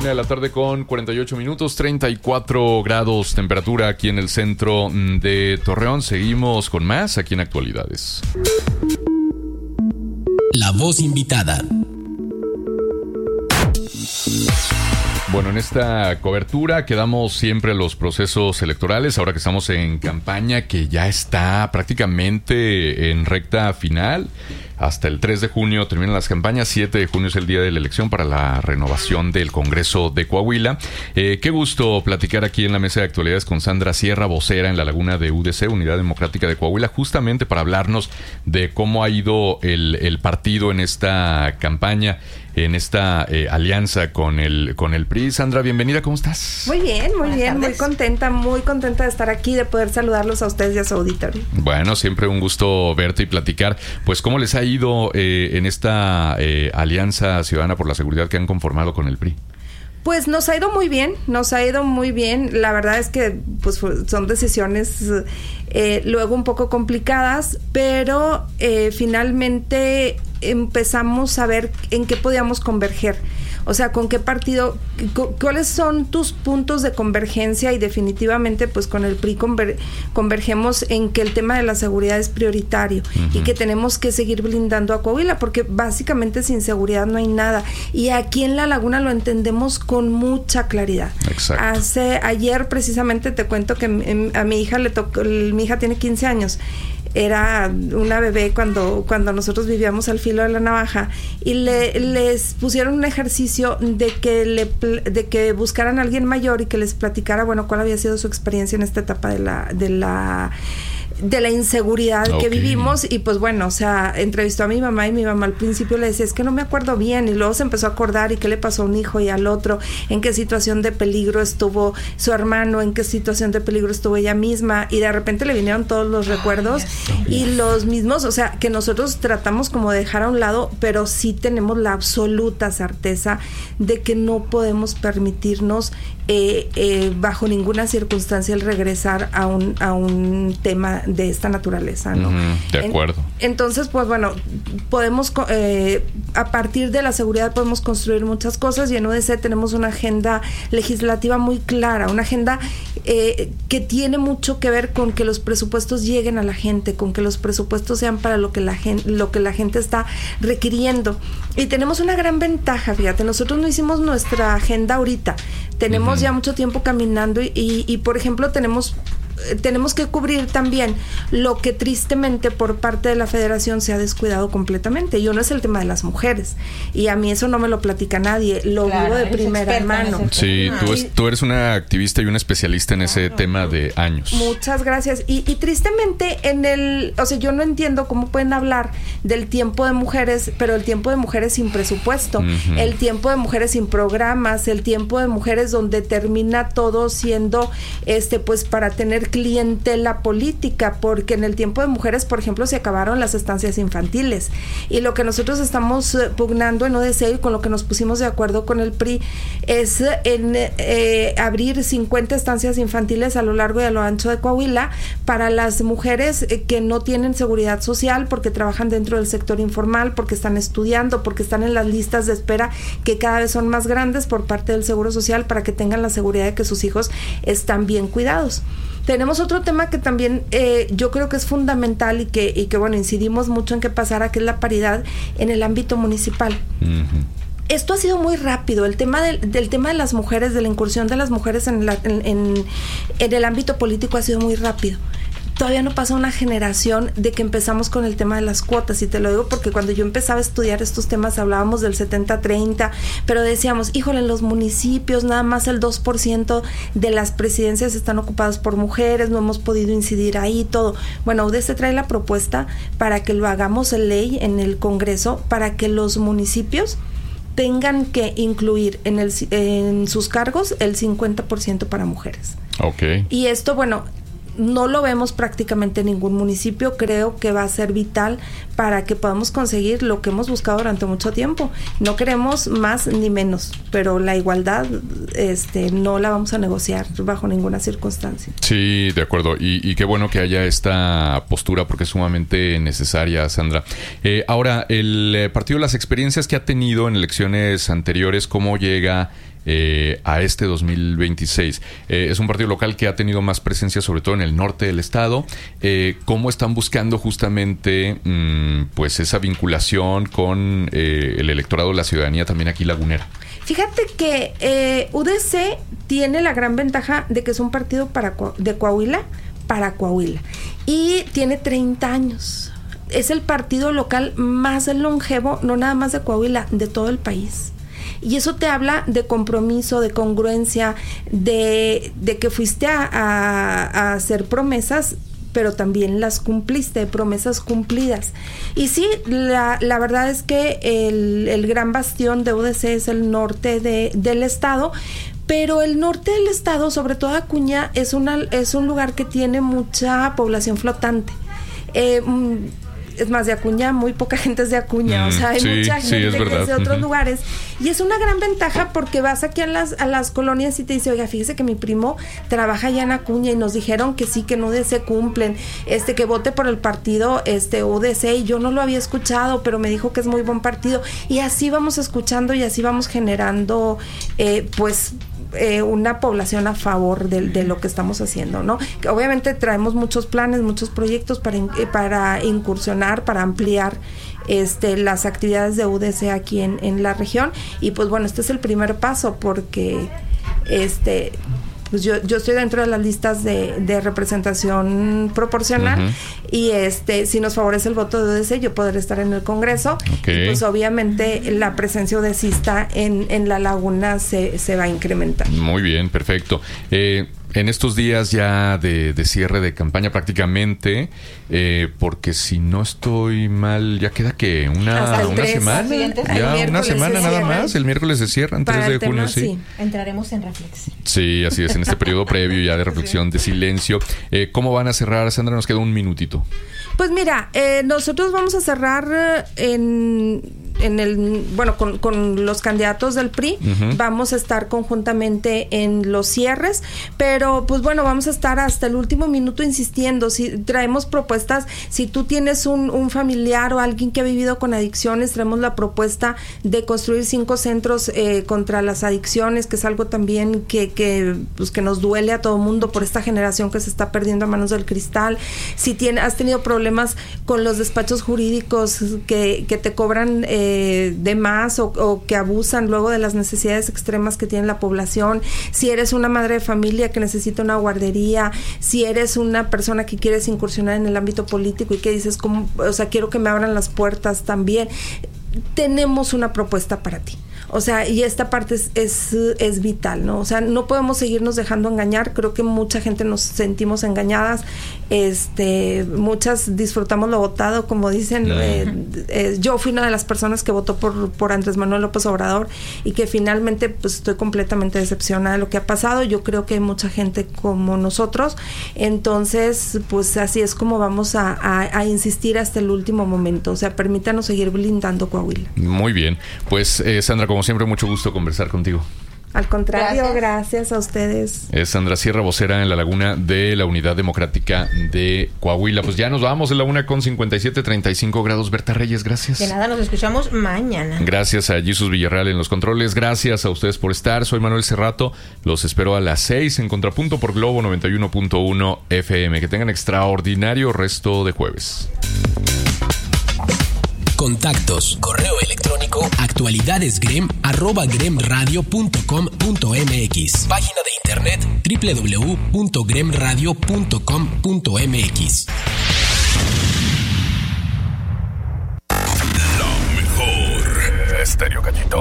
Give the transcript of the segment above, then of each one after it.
1:48, 34 grados temperatura aquí en el centro de Torreón. Seguimos con más aquí en Actualidades. La voz invitada. Bueno, en esta cobertura quedamos siempre a los procesos electorales, ahora que estamos en campaña que ya está prácticamente en recta final. Hasta el 3 de junio terminan las campañas, 7 de junio es el día de la elección para la renovación del Congreso de Coahuila. Qué gusto platicar aquí en la mesa de actualidades con Sandra Sierra, vocera en la Laguna de UDC, Unidad Democrática de Coahuila, justamente para hablarnos de cómo ha ido el partido en esta campaña, en esta alianza con el PRI. Sandra, bienvenida, ¿cómo estás? Muy bien, muy contenta de estar aquí, de poder saludarlos a ustedes y a su auditorio. Bueno, siempre un gusto verte y platicar. Pues, ¿cómo les ha ido en esta alianza ciudadana por la seguridad que han conformado con el PRI? Pues nos ha ido muy bien. La verdad es que pues son decisiones luego un poco complicadas, pero finalmente empezamos a ver en qué podíamos converger. O sea, con qué partido, cuáles son tus puntos de convergencia, y definitivamente pues con el PRI convergemos en que el tema de la seguridad es prioritario y que tenemos que seguir blindando a Coahuila, porque básicamente sin seguridad no hay nada. Y aquí en La Laguna lo entendemos con mucha claridad. Exacto. Ayer precisamente te cuento que a mi hija mi hija tiene 15 años. Era una bebé cuando nosotros vivíamos al filo de la navaja, y les pusieron un ejercicio de que buscaran a alguien mayor y que les platicara, bueno, cuál había sido su experiencia en esta etapa de la inseguridad que vivimos. Y pues bueno, o sea, entrevistó a mi mamá, y mi mamá al principio le decía, es que no me acuerdo bien, y luego se empezó a acordar y qué le pasó a un hijo y al otro, en qué situación de peligro estuvo su hermano, en qué situación de peligro estuvo ella misma, y de repente le vinieron todos los recuerdos y los mismos, o sea, que nosotros tratamos como de dejar a un lado, pero sí tenemos la absoluta certeza de que no podemos permitirnos bajo ninguna circunstancia el regresar a un tema de esta naturaleza, ¿no? De acuerdo. Entonces, pues bueno, podemos a partir de la seguridad podemos construir muchas cosas, y en UDC tenemos una agenda legislativa muy clara, una agenda que tiene mucho que ver con que los presupuestos lleguen a la gente, con que los presupuestos sean para lo que la gente está requiriendo. Y tenemos una gran ventaja, fíjate, nosotros no hicimos nuestra agenda ahorita, tenemos ya mucho tiempo caminando, y por ejemplo tenemos que cubrir también lo que tristemente por parte de la federación se ha descuidado completamente, y uno es el tema de las mujeres, y a mí eso no me lo platica nadie, lo vivo de primera mano. Sí, tú eres una activista y una especialista en ese tema de años. Muchas gracias. Y tristemente o sea, yo no entiendo cómo pueden hablar del tiempo de mujeres, pero el tiempo de mujeres sin presupuesto, el tiempo de mujeres sin programas, el tiempo de mujeres donde termina todo siendo pues para tener clientela política, porque en el tiempo de mujeres, por ejemplo, se acabaron las estancias infantiles, y lo que nosotros estamos pugnando en UDC, y con lo que nos pusimos de acuerdo con el PRI, es en abrir 50 estancias infantiles a lo largo y a lo ancho de Coahuila para las mujeres que no tienen seguridad social, porque trabajan dentro del sector informal, porque están estudiando, porque están en las listas de espera que cada vez son más grandes por parte del Seguro Social, para que tengan la seguridad de que sus hijos están bien cuidados. Tenemos otro tema que también yo creo que es fundamental, y que bueno, incidimos mucho en que pasara, que es la paridad en el ámbito municipal. Esto ha sido muy rápido, el tema del tema de las mujeres, de la incursión de las mujeres en el ámbito político ha sido muy rápido. Todavía no pasa una generación de que empezamos con el tema de las cuotas, y te lo digo porque cuando yo empezaba a estudiar estos temas hablábamos del 70-30, pero decíamos, híjole, en los municipios nada más el 2% de las presidencias están ocupadas por mujeres, no hemos podido incidir ahí, todo. Bueno, UDC trae la propuesta para que lo hagamos ley en el Congreso, para que los municipios tengan que incluir en sus cargos el 50% para mujeres. Okay. Y esto, bueno, no lo vemos prácticamente en ningún municipio. Creo que va a ser vital para que podamos conseguir lo que hemos buscado durante mucho tiempo. No queremos más ni menos, pero la igualdad no la vamos a negociar bajo ninguna circunstancia. Sí, de acuerdo. Y qué bueno que haya esta postura porque es sumamente necesaria, Sandra. Ahora, el partido, las experiencias que ha tenido en elecciones anteriores, ¿cómo llega a este 2026? Es un partido local que ha tenido más presencia sobre todo en el norte del estado. ¿Cómo están buscando justamente pues esa vinculación con el electorado de la ciudadanía también aquí lagunera? Fíjate que UDC tiene la gran ventaja de que es un partido de Coahuila para Coahuila y tiene 30 años. Es el partido local más longevo, no nada más de Coahuila, de todo el país. Y eso te habla de compromiso, de congruencia, de que fuiste a hacer promesas, pero también las cumpliste, promesas cumplidas. Y sí, la verdad es que el gran bastión de UDC es el norte del estado, pero el norte del estado, sobre todo Acuña, es un lugar que tiene mucha población flotante. Es más, de Acuña, muy poca gente es de Acuña, o sea, hay mucha gente que es de otros lugares, y es una gran ventaja porque vas aquí a las colonias y te dice, oiga, fíjese que mi primo trabaja allá en Acuña y nos dijeron que sí, que en UDC cumplen, que vote por el partido UDC, y yo no lo había escuchado, pero me dijo que es muy buen partido, y así vamos escuchando y así vamos generando, una población a favor de lo que estamos haciendo, ¿no? Que obviamente traemos muchos planes, muchos proyectos para incursionar, para ampliar las actividades de UDC aquí en la región, y pues bueno, este es el primer paso porque pues yo estoy dentro de las listas de representación proporcional, y si nos favorece el voto de UDC, yo podré estar en el Congreso, y pues obviamente la presencia udecista en la laguna se va a incrementar. Muy bien, perfecto. En estos días ya de cierre de campaña prácticamente, porque si no estoy mal, ya queda que una semana, ya una semana nada más, el miércoles se cierran, 3 de junio, sí. Entraremos en reflexión. Sí, así es, en este periodo previo ya de reflexión, de silencio. ¿Cómo van a cerrar, Sandra? Nos queda un minutito. Pues mira, nosotros vamos a cerrar con los candidatos del PRI, vamos a estar conjuntamente en los cierres, pero pues bueno, vamos a estar hasta el último minuto insistiendo. Si traemos propuestas, si tú tienes un familiar o alguien que ha vivido con adicciones, traemos la propuesta de construir 5 centros contra las adicciones, que es algo también que nos duele a todo mundo por esta generación que se está perdiendo a manos del cristal. Si has tenido problemas con los despachos jurídicos que te cobran de más o que abusan luego de las necesidades extremas que tiene la población, si eres una madre de familia que necesita una guardería, si eres una persona que quieres incursionar en el ámbito político y que dices, quiero que me abran las puertas también, tenemos una propuesta para ti. O sea, y esta parte es vital, ¿no? O sea, no podemos seguirnos dejando engañar. Creo que mucha gente nos sentimos engañadas. Muchas disfrutamos lo votado, como dicen. Yo fui una de las personas que votó por Andrés Manuel López Obrador y que finalmente pues estoy completamente decepcionada de lo que ha pasado. Yo creo que hay mucha gente como nosotros. Entonces, pues así es como vamos a insistir hasta el último momento. O sea, permítanos seguir blindando Coahuila. Muy bien. Pues, Sandra, como siempre, mucho gusto conversar contigo. Al contrario, gracias a ustedes. Es Sandra Sierra, vocera en La Laguna de la Unidad Democrática de Coahuila. Pues ya nos vamos en la 1:57, 35 grados. Berta Reyes, gracias. De nada, nos escuchamos mañana. Gracias a Jesus Villarreal en los controles. Gracias a ustedes por estar. Soy Manuel Cerrato. Los espero a las 6 en Contrapunto por Globo 91.1 FM. Que tengan extraordinario resto de jueves. Contactos, correo electrónico, actualidadesgrem@gremradio.com.mx. Página de internet www.gremradio.com.mx. La mejor. Estéreo Gallito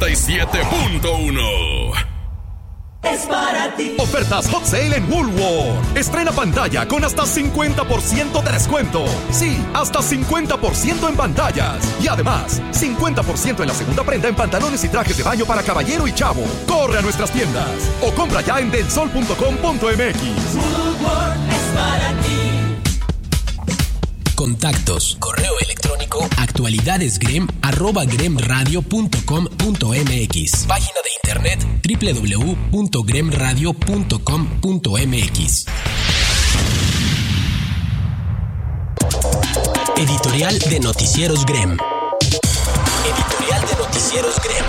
97.1. Es para ti. Ofertas Hot Sale en Woolworth. Estrena pantalla con hasta 50% de descuento. Sí, hasta 50% en pantallas. Y además, 50% en la segunda prenda en pantalones y trajes de baño para caballero y chavo. Corre a nuestras tiendas o compra ya en delsol.com.mx. Woolworth es para para ti. Contactos, correo electrónico, actualidadesgrem@gremradio.com.mx. Página de internet www.gremradio.com.mx. Editorial de Noticieros Grem. Editorial de Noticieros Grem.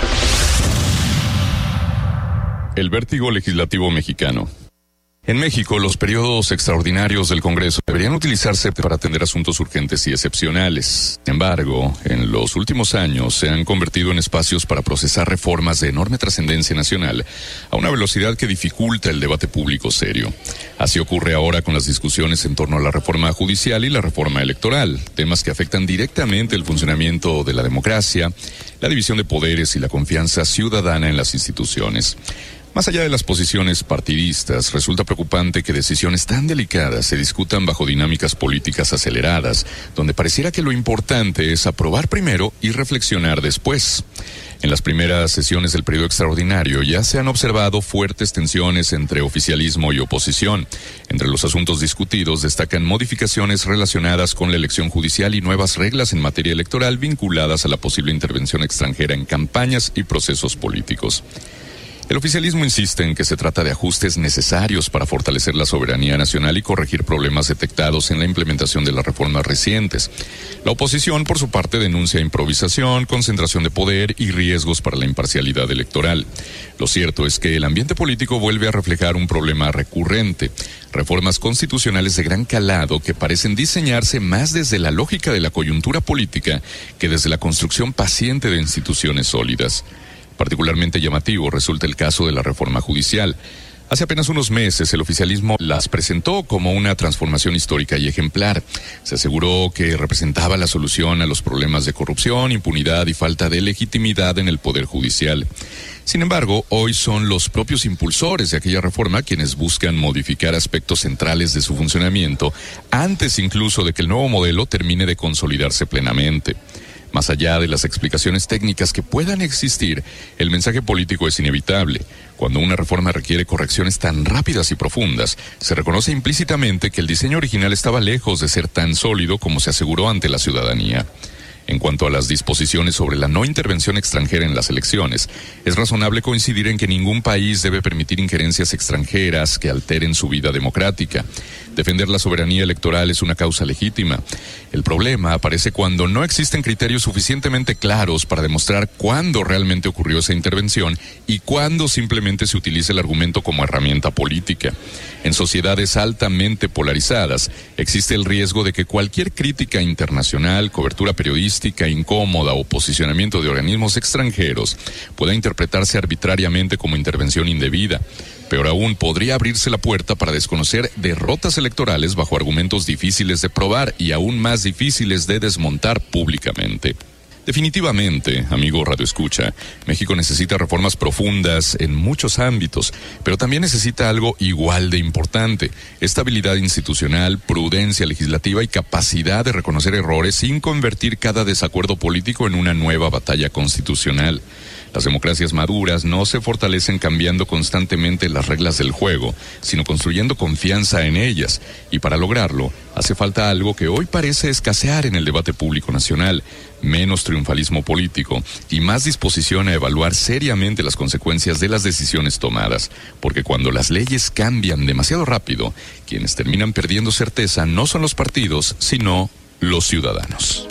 El vértigo legislativo mexicano. En México, los periodos extraordinarios del Congreso deberían utilizarse para atender asuntos urgentes y excepcionales. Sin embargo, en los últimos años se han convertido en espacios para procesar reformas de enorme trascendencia nacional a una velocidad que dificulta el debate público serio. Así ocurre ahora con las discusiones en torno a la reforma judicial y la reforma electoral, temas que afectan directamente el funcionamiento de la democracia, la división de poderes y la confianza ciudadana en las instituciones. Más allá de las posiciones partidistas, resulta preocupante que decisiones tan delicadas se discutan bajo dinámicas políticas aceleradas, donde pareciera que lo importante es aprobar primero y reflexionar después. En las primeras sesiones del periodo extraordinario ya se han observado fuertes tensiones entre oficialismo y oposición. Entre los asuntos discutidos destacan modificaciones relacionadas con la elección judicial y nuevas reglas en materia electoral vinculadas a la posible intervención extranjera en campañas y procesos políticos. El oficialismo insiste en que se trata de ajustes necesarios para fortalecer la soberanía nacional y corregir problemas detectados en la implementación de las reformas recientes. La oposición, por su parte, denuncia improvisación, concentración de poder y riesgos para la imparcialidad electoral. Lo cierto es que el ambiente político vuelve a reflejar un problema recurrente: reformas constitucionales de gran calado que parecen diseñarse más desde la lógica de la coyuntura política que desde la construcción paciente de instituciones sólidas. Particularmente llamativo resulta el caso de la reforma judicial. Hace apenas unos meses el oficialismo las presentó como una transformación histórica y ejemplar. Se aseguró que representaba la solución a los problemas de corrupción, impunidad y falta de legitimidad en el Poder Judicial. Sin embargo, hoy son los propios impulsores de aquella reforma quienes buscan modificar aspectos centrales de su funcionamiento antes incluso de que el nuevo modelo termine de consolidarse plenamente. Más allá de las explicaciones técnicas que puedan existir, el mensaje político es inevitable. Cuando una reforma requiere correcciones tan rápidas y profundas, se reconoce implícitamente que el diseño original estaba lejos de ser tan sólido como se aseguró ante la ciudadanía. En cuanto a las disposiciones sobre la no intervención extranjera en las elecciones, es razonable coincidir en que ningún país debe permitir injerencias extranjeras que alteren su vida democrática. Defender la soberanía electoral es una causa legítima. El problema aparece cuando no existen criterios suficientemente claros para demostrar cuándo realmente ocurrió esa intervención y cuándo simplemente se utiliza el argumento como herramienta política. En sociedades altamente polarizadas, existe el riesgo de que cualquier crítica internacional, cobertura periodística incómoda o posicionamiento de organismos extranjeros pueda interpretarse arbitrariamente como intervención indebida. Peor aún, podría abrirse la puerta para desconocer derrotas electorales bajo argumentos difíciles de probar y aún más difíciles de desmontar públicamente. Definitivamente, amigo Radio Escucha, México necesita reformas profundas en muchos ámbitos, pero también necesita algo igual de importante: estabilidad institucional, prudencia legislativa y capacidad de reconocer errores sin convertir cada desacuerdo político en una nueva batalla constitucional. Las democracias maduras no se fortalecen cambiando constantemente las reglas del juego, sino construyendo confianza en ellas. Y para lograrlo, hace falta algo que hoy parece escasear en el debate público nacional: menos triunfalismo político y más disposición a evaluar seriamente las consecuencias de las decisiones tomadas. Porque cuando las leyes cambian demasiado rápido, quienes terminan perdiendo certeza no son los partidos, sino los ciudadanos.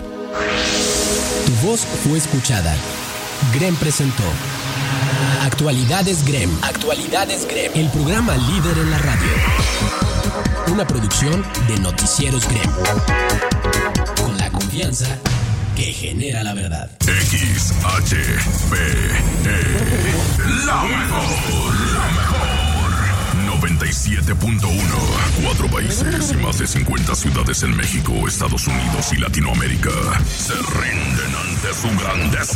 Tu voz fue escuchada. Grem presentó Actualidades Grem. Actualidades Grem. El programa líder en la radio. Una producción de Noticieros Grem. Con la confianza que genera la verdad. XHPE. La mejor. 97.1. 4 países y más de 50 ciudades en México, Estados Unidos y Latinoamérica se rinden ante su grandeza.